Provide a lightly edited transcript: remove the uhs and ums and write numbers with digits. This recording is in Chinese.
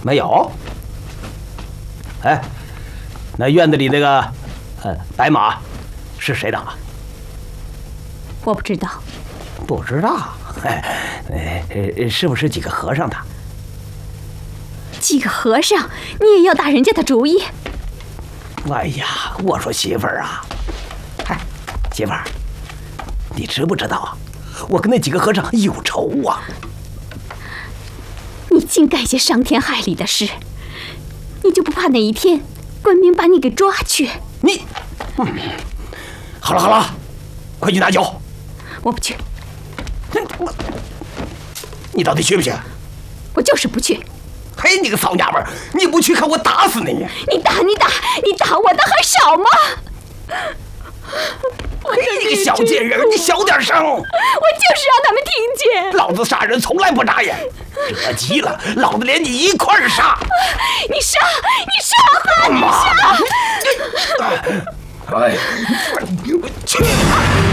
没有。哎，那院子里那个白马是谁的？ 我不知道。 不知道？是不是几个和尚的？ 几个和尚，你也要打人家的主意？ 哎呀，我说媳妇儿啊，嗨，媳妇儿，你知不知道啊？我跟那几个和尚有仇啊！ 你净干些伤天害理的事，你就不怕哪一天官兵把你给抓去？ 你，好了好了，快去拿酒。 我不去。 你到底去不去？ 我就是不去。 嘿，你个骚娘们儿，你不去看我打死你！ 你打我的还少吗？ 嘿，你个小贱人，你小点声！我就是让他们听见。 老子杀人从来不眨眼，惹急了，老子连你一块儿杀！ 你杀！ 妈！哎，我去！